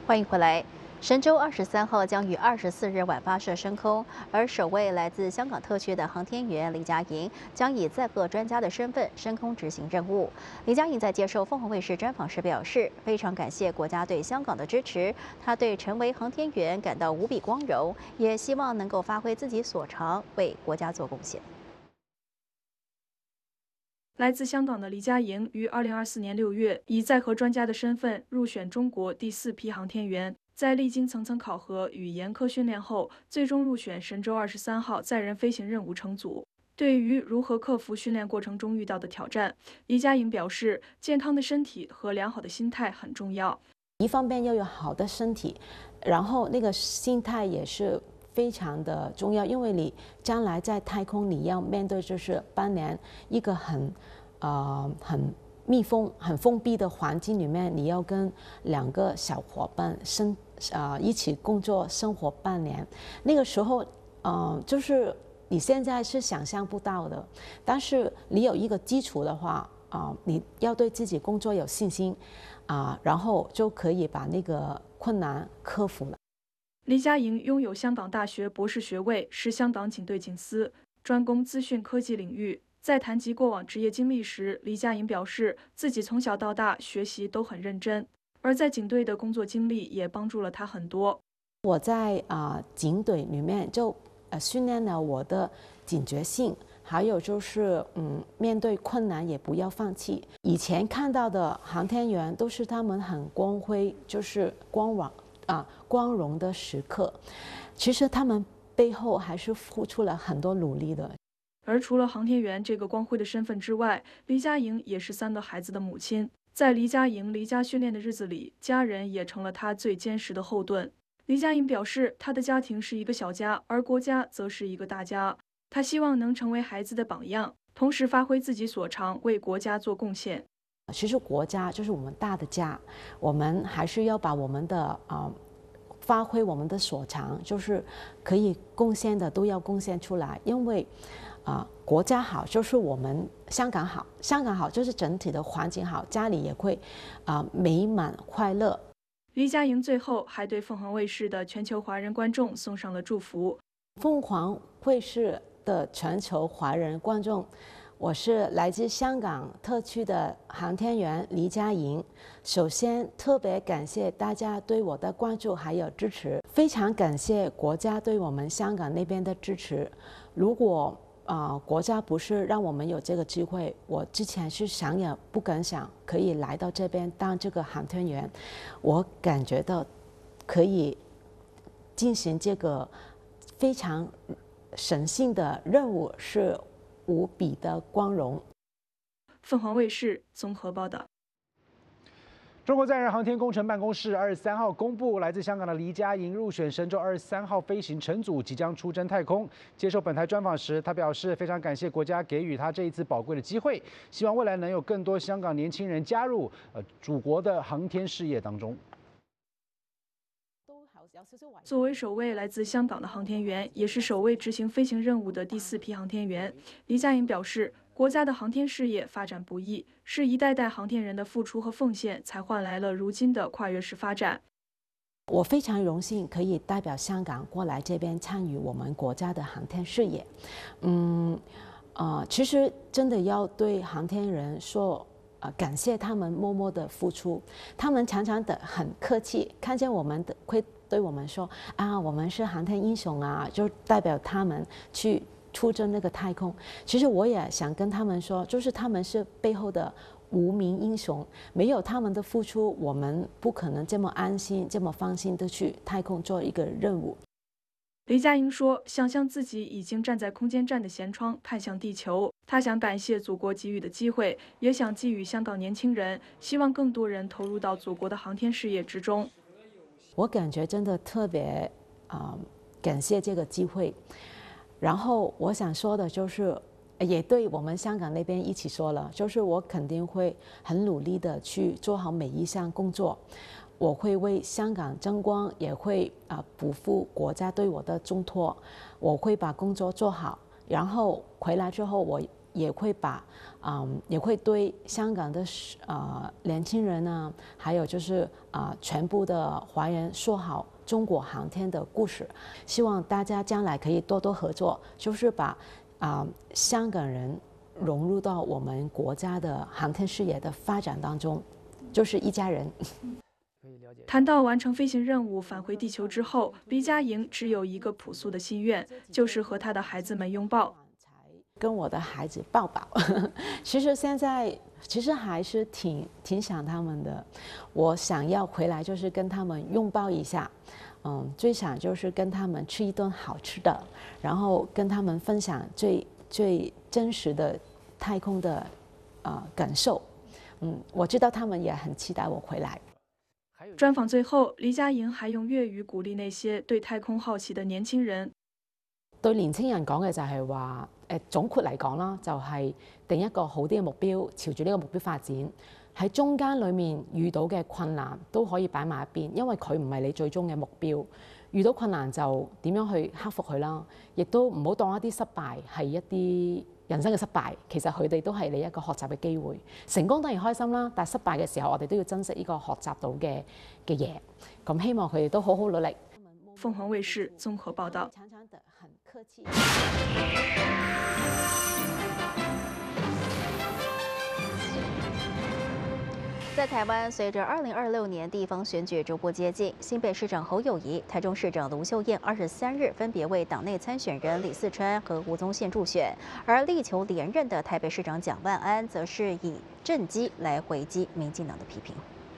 欢迎回来。神舟23号将于24日晚发射升空，而首位来自香港特区的航天员李嘉莹将以载荷专家的身份升空执行任务。李嘉莹在接受凤凰卫视专访时表示，非常感谢国家对香港的支持，她对成为航天员感到无比光荣，也希望能够发挥自己所长，为国家做贡献。 来自香港的李嘉莹于2024年6月以载荷专家的身份入选中国第4批航天员，在历经层层考核与严苛训练后，最终入选神舟23号载人飞行任务乘组。对于如何克服训练过程中遇到的挑战，李嘉莹表示，健康的身体和良好的心态很重要。 一方面要有好的身体，然后那个心态也是非常的重要，因为你将来在太空你要面对就是扮演一个很密封、很封闭的环境里面，你要跟2个小伙伴一起工作、生活半年，那个时候就是你现在是想象不到的，但是你有一个基础的话你要对自己工作有信心然后就可以把那个困难克服了。 李嘉莹拥有香港大学博士学位，是香港警队警司，专攻资讯科技领域。在谈及过往职业经历时，李嘉莹表示自己从小到大学习都很认真，而在警队的工作经历也帮助了她很多。 我在警队里面就训练了我的警觉性，还有就是面对困难也不要放弃。以前看到的航天员都是他们很光辉，就是光荣的时刻，其实他们背后还是付出了很多努力的。 而除了航天员这个光辉的身份之外，李嘉莹也是3个孩子的母亲。在李嘉莹离家训练的日子里，家人也成了她最坚实的后盾。李嘉莹表示，她的家庭是一个小家，而国家则是一个大家。她希望能成为孩子的榜样，同时发挥自己所长，为国家做贡献。 其实国家就是我们大的家，我们还是要把我们的发挥我们的所长，就是可以贡献的都要贡献出来，因为国家好就是我们香港好，香港好就是整体的环境好，家里也会美满快乐。 李嘉莹最后还对凤凰卫视的全球华人观众送上了祝福。 凤凰卫视的全球华人观众，我是来自香港特区的航天员李嘉莹。首先特别感谢大家对我的关注还有支持，非常感谢国家对我们香港那边的支持。如果国家不是让我们有这个机会，我之前是想也不敢想可以来到这边当这个航天员。我感觉到可以进行这个非常神圣的任务，是无比的光荣。 凤凰卫视综合报道。 中国载人航天工程办公室23号公布，来自香港的黎佳莹入选神舟23号飞行乘组，即将出征太空。接受本台专访时，他表示非常感谢国家给予他这一次宝贵的机会，希望未来能有更多香港年轻人加入祖国的航天事业当中。 作为首位来自香港的航天员，也是首位执行飞行任务的第4批航天员，黎佳莹表示，国家的航天事业发展不易，是一代代航天人的付出和奉献，才换来了如今的跨越式发展。 我非常荣幸可以代表香港过来这边参与我们国家的航天事业。其实真的要对航天人说感谢他们默默的付出，他们常常的很客气，看见我们会对我们说我们是航天英雄就代表他们去出征那个太空。其实我也想跟他们说，就是他们是背后的无名英雄，没有他们的付出，我们不可能这么安心、这么放心的去太空做一个任务。 黎佳莹说，想象自己已经站在空间站的舷窗看向地球，她想感谢祖国给予的机会，也想寄予香港年轻人，希望更多人投入到祖国的航天事业之中。 我感觉真的特别感谢这个机会。然后我想说的就是，也对我们香港那边一起说了，就是我肯定会很努力的去做好每一项工作，我会为香港争光，也会不负国家对我的重托，我会把工作做好，然后回来之后我也会也会对香港的年轻人呢，还有就是全部的华人说好中国航天的故事。希望大家将来可以多多合作，就是把香港人融入到我们国家的航天事业的发展当中，就是一家人。 谈到完成飞行任务返回地球之后，黎佳莹只有一个朴素的心愿，就是和她的孩子们拥抱。 跟我的孩子抱抱。其实现在还是挺想他们的。我想要回来就是跟他们拥抱一下，最想就是跟他们吃一顿好吃的，然后跟他们分享最真实的太空的感受。我知道他们也很期待我回来。 专访最後，黎佳莹還用粵語鼓勵那些對太空好奇的年輕人。 對年輕人講嘅就係話，總括嚟講啦，就係定一個好啲嘅目標，朝住呢個目標發展。喺中間裡面遇到嘅困難都可以擺埋一邊，因為佢唔係你最終嘅目標。遇到困難就點樣去克服佢啦，亦都唔好當一啲失敗係一啲人生嘅失敗，其實佢哋都係你一個學習嘅機會。成功當然開心啦，但係失敗嘅時候，我哋都要珍惜呢個學習到嘅嘢。咁希望佢哋都好好努力。 鳳凰衛視綜合報道。 在台湾，随着2026年地方选举逐步接近，新北市长侯友宜、台中市长卢秀燕23日分别为党内参选人李四川和吴宗宪助选，而力求连任的台北市长蒋万安则是以政绩来回击民进党的批评。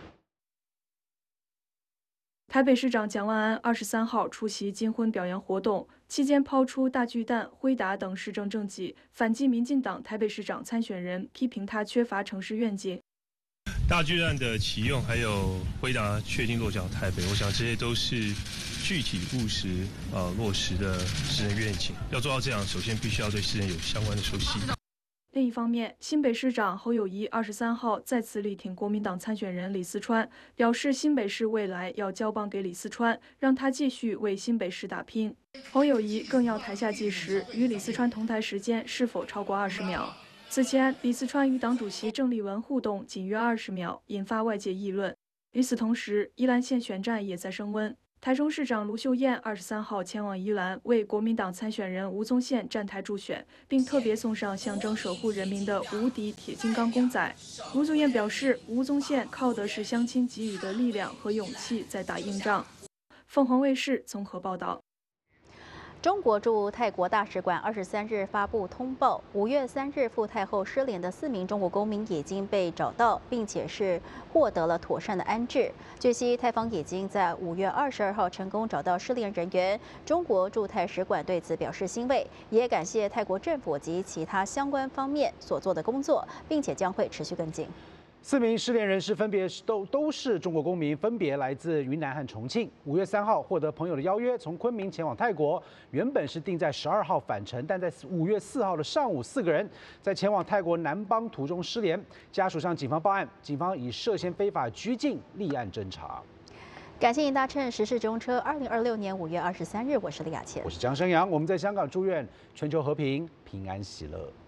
台北市长蒋万安23号出席金婚表扬活动，期间抛出大巨蛋、辉达等市政政绩，反击民进党台北市长参选人，批评他缺乏城市愿景。 大巨蛋的启用，还有辉达确定落脚台北，我想这些都是具体务实落实的市政愿景。要做到这样，首先必须要对市政有相关的熟悉。 另一方面，新北市长侯友宜23号再次力挺国民党参选人李四川，表示新北市未来要交棒给李四川，让他继续为新北市打拼。侯友宜更要台下计时，与李四川同台时间是否超过20秒。此前，李四川与党主席郑丽文互动仅约20秒，引发外界议论。与此同时，宜兰县选战也在升温。台中市长卢秀燕23号前往宜兰，为国民党参选人吴宗宪站台助选，并特别送上象征守护人民的无敌铁金刚公仔。卢秀燕表示，吴宗宪靠的是乡亲给予的力量和勇气在打硬仗。凤凰卫视综合报道。 中国驻泰国大使馆23日发布通报，5月3日赴泰后失联的4名中国公民已经被找到，并且是获得了妥善的安置。据悉，泰方已经在5月22号成功找到失联人员。中国驻泰使馆对此表示欣慰，也感谢泰国政府及其他相关方面所做的工作，并且将会持续跟进。 4名失联人士分别都是中国公民，分别来自云南和重庆。5月3号获得朋友的邀约，从昆明前往泰国，原本是定在12号返程，但在5月4号的上午，4个人在前往泰国南邦途中失联，家属向警方报案，警方以涉嫌非法拘禁立案侦查。 感谢您搭乘时事中车，2026年5月23日，我是李雅倩， 我是江生阳，我们在香港祝愿全球和平、平安喜乐。